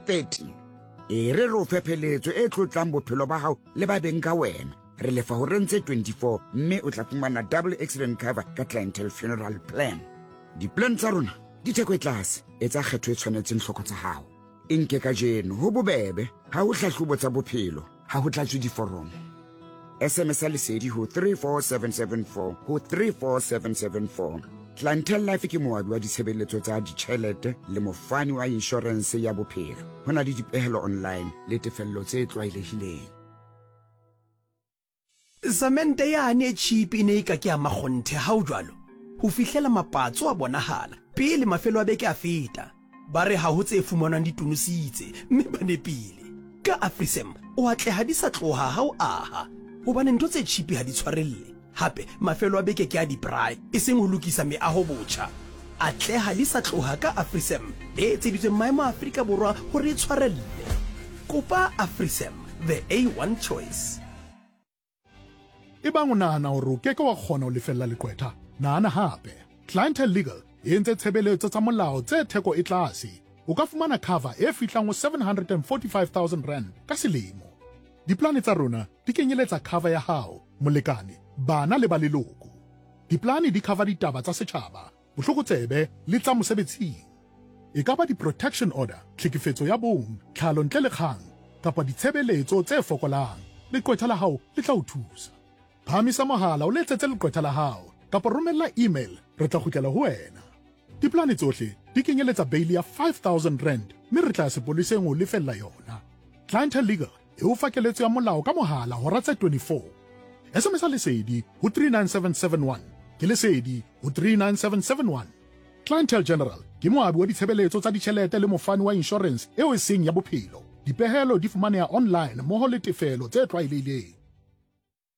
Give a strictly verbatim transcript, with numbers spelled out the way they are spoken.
thirty. E re re o fe pheletso e tlotlang bophelo ba hao le ba beng ka wena. Re lefa ho rentse twenty-four mme o tla fumana double accident cover ka Clientele Funeral Plan. Di-plan tsa rona di theko e tlase, etsa kgetho e tshwanetseng hloko tsa hao. E nke ka jeno ho bobebe, ha ho hlahlobo tsa bophelo, ha ho tlatswe diforomo. S M S a lesedi ho three four seven seven four ho three four seven seven four. Clientele Life ke moabi wa ditshebeletso tsa ditjhelete le mofani wa insurance ya bophelo. Ho na le dipehelo online le tefello tse tlwaelehileng. Samente yane cheap ine ka ke a makgonthe ha o jwalo. Ho fihlela mapatso a bonahala pele mafelo a beke a feta. Ba re ha ho tse fumanwang ditunositse mme ba nepile. Ka Afrisem o atleha di sa tloha ha o aha. Hobane ntho tse cheap ha di tshwarelle. Hape mafelo a beke ke a di-braai e seng ho lokisa meaho botjha. Atleha di sa tloha ka Afrisem e etseditsweng maemo a Afrika Borwa hore e tshwarelle. Kopa Afrisem, the A one choice. Ebang o nahana hore o keke wa kgona ho lefella leqwetha, nahana hape. Clientele Legal e entse tshebeletso tsa molao tse theko e tlase. O ka fumana cover e fihlang ho seven hundred forty-five thousand rand ka selemo. Diplane tsa rona di kenyeletsa cover ya hao, molekane, bana le ba leloko. Diplane di cover ditaba tsa setjhaba, bohlokotsebe le tsa mosebetsing. E ka ba di-protection order, tlhekefetso ya bong, tlhalo ntle le kgang, kapa ditshebeletso tse fokolang. Leqwetha la hao le tla o thusa. Phamisa mohala o letsetse leqwetha la hao, kapa romella email, re tla kgutlela ho wena. Diplane tsohle di kenyeletsa bail ya five thousand rand, mme re tla sepoleseng ho lefella yona. Clientele Legal e o fa keletso ya molao ka mohala hora tse twenty-four. S M S a lesedi ho three nine seven seven one, ke lesedi ho three nine seven seven one. Clientele General ke moabi wa ditshebeletso tsa ditjhelete le mofani wa insurance eo e seng ya bophelo. Dipehelo di fumaneha online mmoho le tefelo tse tlwaelehileng.